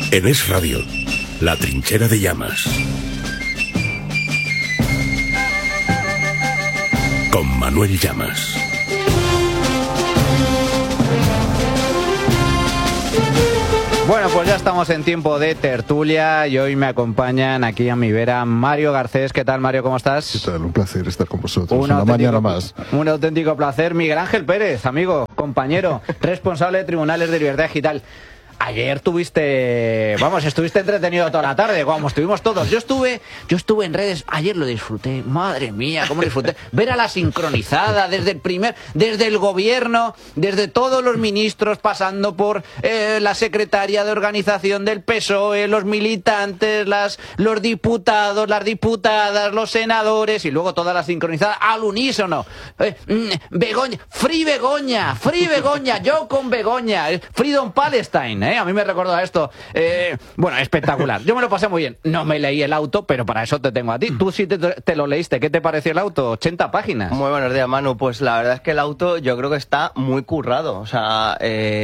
En Es Radio, La Trinchera de Llamas. Con Manuel Llamas. Bueno, pues ya estamos en tiempo de tertulia y hoy me acompañan aquí a mi vera Mario Garcés. ¿Qué tal, Mario? ¿Cómo estás? ¿Qué tal? Un placer estar con vosotros. Una mañana más. Un auténtico placer. Miguel Ángel Pérez, amigo, compañero, responsable de Tribunales de Libertad Digital. Ayer estuviste entretenido toda la tarde, como estuvimos todos. Yo estuve en redes, ayer lo disfruté, madre mía, cómo lo disfruté. Ver a la sincronizada desde el gobierno, desde todos los ministros, pasando por la secretaria de organización del PSOE, los militantes, los diputados, las diputadas, los senadores, y luego toda la sincronizada al unísono. Begoña, Free Begoña, yo con Begoña, Freedom Palestine, A mí me recordó a esto. Bueno, espectacular. Yo me lo pasé muy bien. No me leí el auto, pero para eso te tengo a ti. Tú sí te lo leíste. ¿Qué te pareció el auto? 80 páginas. Muy buenos días, Manu. Pues la verdad es que el auto yo creo que está muy currado. O sea,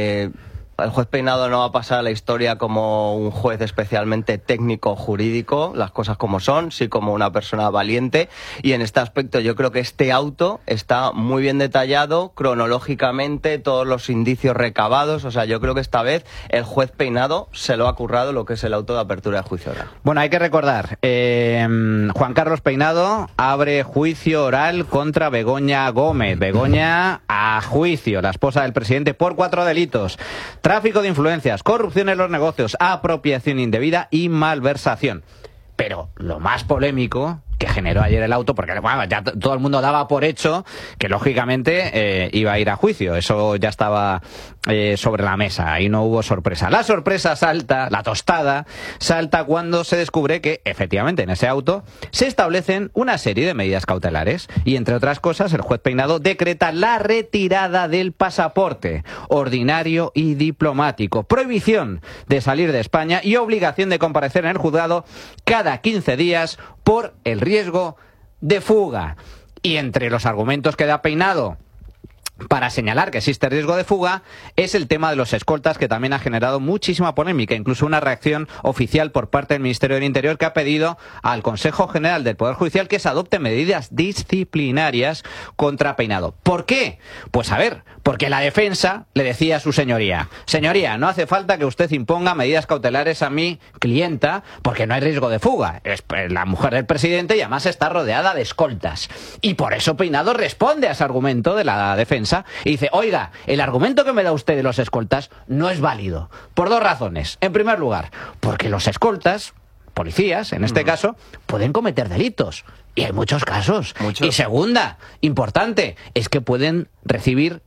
el juez Peinado no va a pasar a la historia como un juez especialmente técnico jurídico, las cosas como son, sí como una persona valiente, y en este aspecto yo creo que este auto está muy bien detallado, cronológicamente, todos los indicios recabados. O sea, yo creo que esta vez el juez Peinado se lo ha currado lo que es el auto de apertura de juicio oral. Bueno, hay que recordar, Juan Carlos Peinado abre juicio oral contra Begoña Gómez. Begoña a juicio, la esposa del presidente, por 4 delitos. Tráfico de influencias, corrupción en los negocios, apropiación indebida y malversación. Pero lo más polémico que generó ayer el auto, porque bueno, ya todo el mundo daba por hecho que lógicamente iba a ir a juicio. Eso ya estaba sobre la mesa, ahí no hubo sorpresa. La sorpresa salta, la tostada salta cuando se descubre que efectivamente en ese auto se establecen una serie de medidas cautelares y, entre otras cosas, el juez Peinado decreta la retirada del pasaporte ordinario y diplomático, prohibición de salir de España y obligación de comparecer en el juzgado cada 15 días por el riesgo de fuga. Y entre los argumentos que da Peinado para señalar que existe riesgo de fuga es el tema de los escoltas, que también ha generado muchísima polémica, incluso una reacción oficial por parte del Ministerio del Interior, que ha pedido al Consejo General del Poder Judicial que se adopten medidas disciplinarias contra Peinado. ¿Por qué? Pues a ver, porque la defensa le decía a su señoría, no hace falta que usted imponga medidas cautelares a mi clienta porque no hay riesgo de fuga. Es la mujer del presidente y además está rodeada de escoltas. Y por eso Peinado responde a ese argumento de la defensa y dice, oiga, el argumento que me da usted de los escoltas no es válido, por 2 razones. En primer lugar, porque los escoltas, policías en este caso, pueden cometer delitos, y hay muchos casos. Y segunda, importante, es que pueden recibir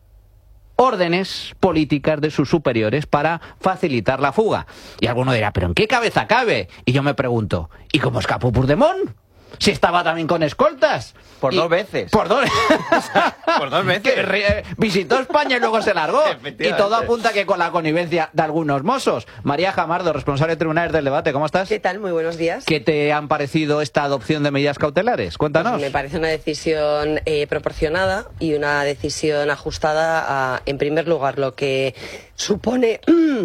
órdenes políticas de sus superiores para facilitar la fuga. Y alguno dirá, ¿pero en qué cabeza cabe? Y yo me pregunto, ¿y cómo escapó Puigdemont? Si estaba también con escoltas. Por 2 veces. Por 2 veces. Que visitó España y luego se largó. Y todo apunta que con la connivencia de algunos mozos. María Jamardo, responsable de Tribunales del Debate, ¿cómo estás? ¿Qué tal? Muy buenos días. ¿Qué te han parecido esta adopción de medidas cautelares? Cuéntanos. Pues me parece una decisión proporcionada y una decisión ajustada a, en primer lugar, lo que supone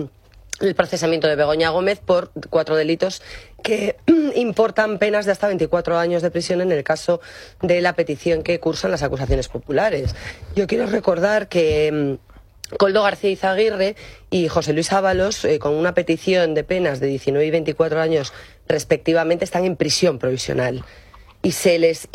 el procesamiento de Begoña Gómez por 4 delitos que importan penas de hasta 24 años de prisión en el caso de la petición que cursan las acusaciones populares. Yo quiero recordar que Koldo García Izaguirre y José Luis Ábalos, con una petición de penas de 19 y 24 años respectivamente, están en prisión provisional. Y se les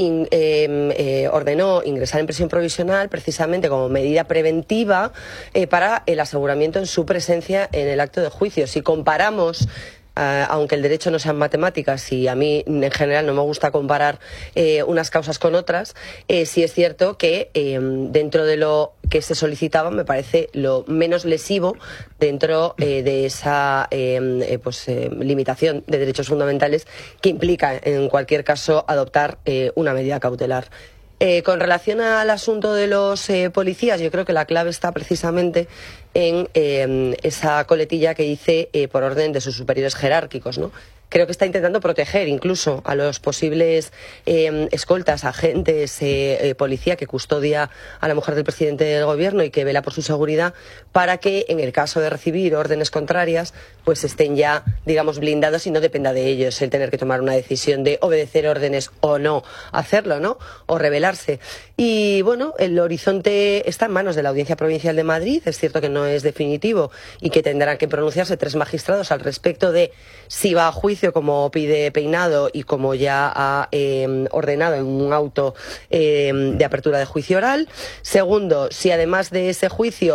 ordenó ingresar en prisión provisional precisamente como medida preventiva para el aseguramiento en su presencia en el acto de juicio. Si comparamos, aunque el derecho no sean matemáticas y a mí en general no me gusta comparar unas causas con otras, sí es cierto que dentro de lo que se solicitaba me parece lo menos lesivo dentro de esa limitación de derechos fundamentales que implica en cualquier caso adoptar una medida cautelar. Con relación al asunto de los policías, yo creo que la clave está precisamente en esa coletilla que dice por orden de sus superiores jerárquicos, ¿no? creo que está intentando proteger incluso a los posibles escoltas, agentes, policía que custodia a la mujer del presidente del gobierno y que vela por su seguridad, para que en el caso de recibir órdenes contrarias pues estén ya, digamos, blindados y no dependa de ellos el tener que tomar una decisión de obedecer órdenes o no hacerlo, ¿no? O rebelarse. Y bueno, el horizonte está en manos de la Audiencia Provincial de Madrid. Es cierto que no es definitivo y que tendrán que pronunciarse 3 magistrados al respecto de si va a juicio, como pide Peinado y como ya ha ordenado en un auto de apertura de juicio oral. Segundo, si además de ese juicio